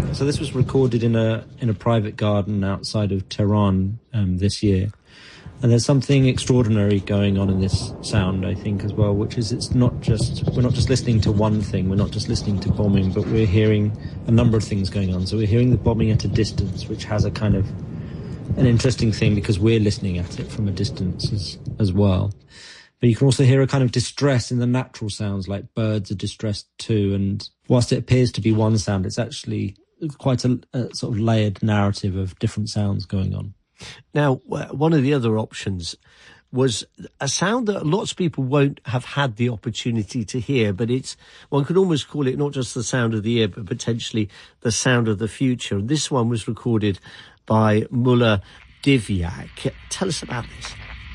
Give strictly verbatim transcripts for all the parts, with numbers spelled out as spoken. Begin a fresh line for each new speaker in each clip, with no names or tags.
So this was recorded in a in a private garden outside of Tehran um, this year. And there's something extraordinary going on in this sound, I think, as well, which is it's not just, we're not just listening to one thing, we're not just listening to bombing, but we're hearing a number of things going on. So we're hearing the bombing at a distance, which has a kind of, an interesting thing because we're listening at it from a distance as, as well. But you can also hear a kind of distress in the natural sounds, like birds are distressed too. And whilst it appears to be one sound, it's actually quite a, a sort of layered narrative of different sounds going on.
Now, one of the other options was a sound that lots of people won't have had the opportunity to hear, but it's, one could almost call it not just the sound of the ear, but potentially the sound of the future. And this one was recorded by Mullah Divyak. Tell us about this.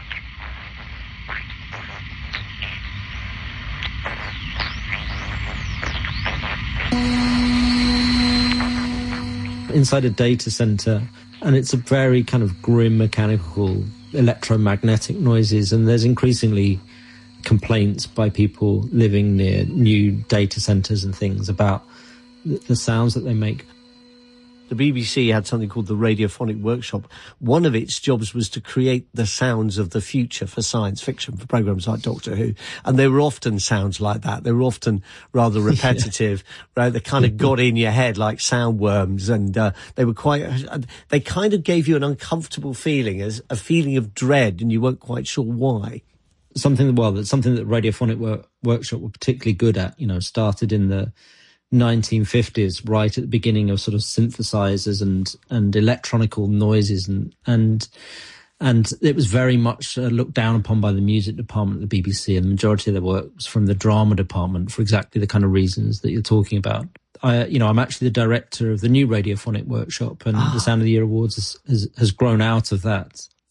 Inside a data center, and it's a very kind of grim mechanical electromagnetic noises, and there's increasingly complaints by people living near new data centers and things about the, the sounds that they make.
The B B C had something called the Radiophonic Workshop. One of its jobs was to create the sounds of the future for science fiction, for programmes like Doctor Who. And they were often sounds like that. They were often rather repetitive, yeah. right? They kind of got in your head like soundworms, and uh, they were quite, they kind of gave you an uncomfortable feeling, as a feeling of dread, and you weren't quite sure why.
Something, well, that's something that Radiophonic Work- Workshop were particularly good at, you know, started in the nineteen fifties, right at the beginning of sort of synthesizers and and electronical noises, and and and it was very much uh, looked down upon by the music department at the B B C, and the majority of their work was from the drama department for exactly the kind of reasons that you're talking about. I, you know, I'm actually the director of the new Radiophonic Workshop, and ah. the Sound of the Year Awards has, has has grown out of that.